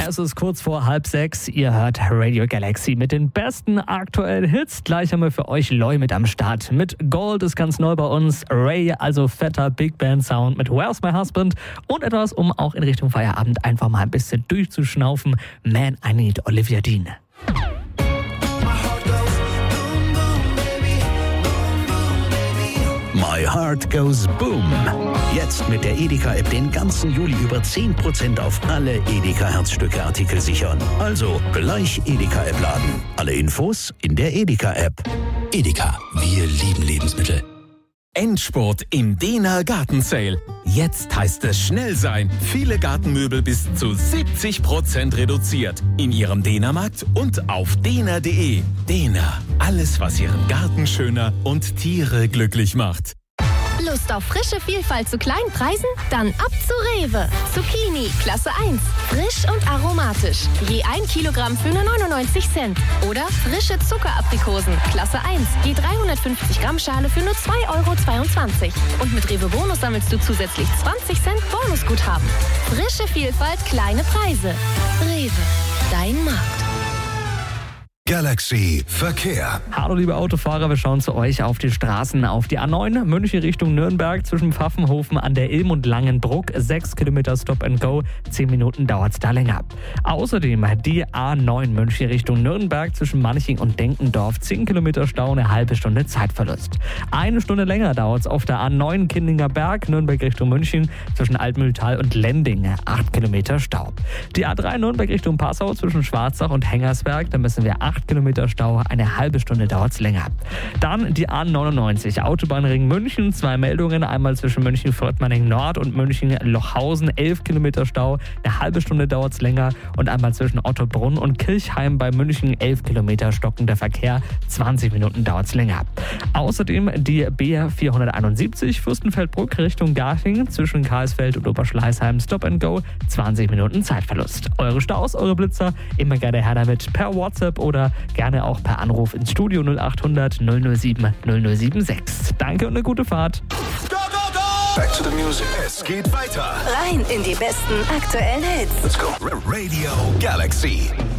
Es ist kurz vor 5:30. Ihr hört Radio Galaxy mit den besten aktuellen Hits. Gleich haben wir für euch Loy mit am Start. Mit Gold ist ganz neu bei uns. Ray, also fetter Big Band Sound mit Where's My Husband. Und etwas, um auch in Richtung Feierabend einfach mal ein bisschen durchzuschnaufen. Man, I Need Olivia Dean. My Heart Goes Boom. Jetzt mit der Edeka-App den ganzen Juli über 10% auf alle Edeka-Herzstücke-Artikel sichern. Also gleich Edeka-App laden. Alle Infos in der Edeka-App. Edeka, wir lieben Lebensmittel. Endspurt im Dehner Garten Sale. Jetzt heißt es schnell sein. Viele Gartenmöbel bis zu 70% reduziert. In Ihrem Dehnermarkt und auf dehner.de. Dehner, alles was Ihren Garten schöner und Tiere glücklich macht. Lust auf frische Vielfalt zu kleinen Preisen? Dann ab zu Rewe. Zucchini, Klasse 1. Frisch und aromatisch. Je 1 Kilogramm für nur 99 Cent. Oder frische Zuckeraprikosen, Klasse 1. Je 350 Gramm Schale für nur 2,22 €. Und mit Rewe Bonus sammelst du zusätzlich 20 Cent Bonusguthaben. Frische Vielfalt, kleine Preise. Rewe, dein Markt. Galaxy Verkehr. Hallo liebe Autofahrer, wir schauen zu euch auf die Straßen. Auf die A9 München Richtung Nürnberg zwischen Pfaffenhofen an der Ilm und Langenbruck. 6 Kilometer Stop and Go, 10 Minuten dauert es da länger. Außerdem die A9 München Richtung Nürnberg zwischen Manching und Denkendorf. 10 Kilometer Stau, eine halbe Stunde Zeitverlust. Eine Stunde länger dauert es auf der A9 Kindinger Berg, Nürnberg Richtung München zwischen Altmühltal und Lending. 8 Kilometer Stau. Die A3 Nürnberg Richtung Passau zwischen Schwarzach und Hengersberg, da müssen wir 8 Kilometer Stau, eine halbe Stunde dauert es länger. Dann die A99, Autobahnring München, 2 Meldungen, einmal zwischen München-Fröttmanning Nord und München-Lochhausen, 11 Kilometer Stau, eine halbe Stunde dauert es länger und einmal zwischen Ottobrunn und Kirchheim bei München, 11 Kilometer stockender Verkehr, 20 Minuten dauert es länger. Außerdem die B471, Fürstenfeldbruck Richtung Garching, zwischen Karlsfeld und Oberschleißheim, Stop and Go, 20 Minuten Zeitverlust. Eure Staus, eure Blitzer, immer gerne her damit per WhatsApp oder gerne auch per Anruf ins Studio 0800 007 0076. Danke und eine gute Fahrt. Go, go, go! Back to the music. Es geht weiter. Rein in die besten aktuellen Hits. Let's go. Radio Galaxy.